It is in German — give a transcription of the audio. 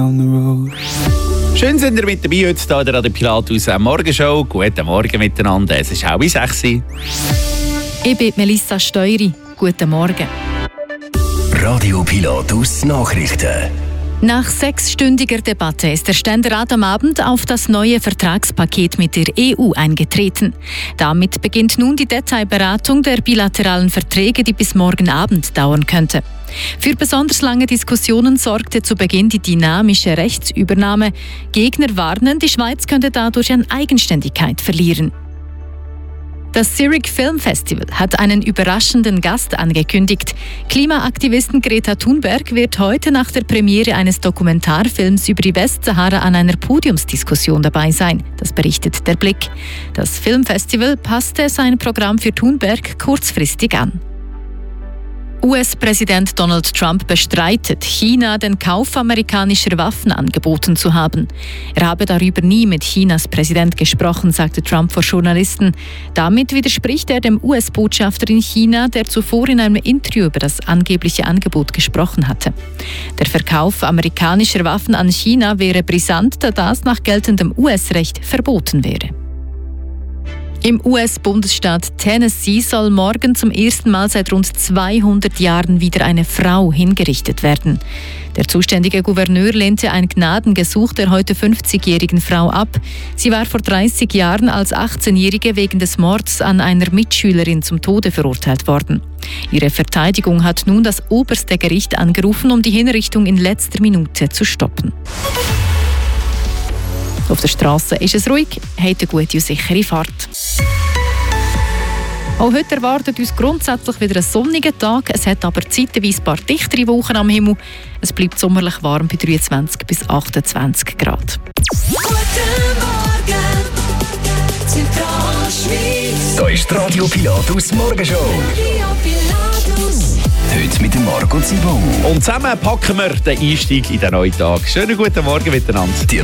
Schön sind ihr mit dabei heute hier in der Radio Pilatus Morgenshow. Guten Morgen miteinander, es ist 5:30. Ich bin Melissa Steury. Guten Morgen. Radio Pilatus Nachrichten. Nach 6-stündiger Debatte ist der Ständerat am Abend auf das neue Vertragspaket mit der EU eingetreten. Damit beginnt nun die Detailberatung der bilateralen Verträge, die bis morgen Abend dauern könnte. Für besonders lange Diskussionen sorgte zu Beginn die dynamische Rechtsübernahme. Gegner warnen, die Schweiz könnte dadurch an Eigenständigkeit verlieren. Das Zurich Film Festival hat einen überraschenden Gast angekündigt. Klimaaktivistin Greta Thunberg wird heute nach der Premiere eines Dokumentarfilms über die Westsahara an einer Podiumsdiskussion dabei sein. Das berichtet der Blick. Das Filmfestival passte sein Programm für Thunberg kurzfristig an. US-Präsident Donald Trump bestreitet, China den Kauf amerikanischer Waffen angeboten zu haben. Er habe darüber nie mit Chinas Präsident gesprochen, sagte Trump vor Journalisten. Damit widerspricht er dem US-Botschafter in China, der zuvor in einem Interview über das angebliche Angebot gesprochen hatte. Der Verkauf amerikanischer Waffen an China wäre brisant, da das nach geltendem US-Recht verboten wäre. Im US-Bundesstaat Tennessee soll morgen zum ersten Mal seit rund 200 Jahren wieder eine Frau hingerichtet werden. Der zuständige Gouverneur lehnte ein Gnadengesuch der heute 50-jährigen Frau ab. Sie war vor 30 Jahren als 18-Jährige wegen des Mords an einer Mitschülerin zum Tode verurteilt worden. Ihre Verteidigung hat nun das oberste Gericht angerufen, um die Hinrichtung in letzter Minute zu stoppen. Auf der Straße ist es ruhig, hat eine gute und sichere Fahrt. Auch heute erwartet uns grundsätzlich wieder ein sonniger Tag. Es hat aber zeitweise ein paar dichtere Wolken am Himmel. Es bleibt sommerlich warm bei 23 bis 28 Grad. Guten Morgen, Zentralschweiz. Da ist die Radio Pilatus Morgenshow. Radio Pilatus. Heute mit dem Marco Zibon. Und zusammen packen wir den Einstieg in den neuen Tag. Schönen guten Morgen miteinander. Die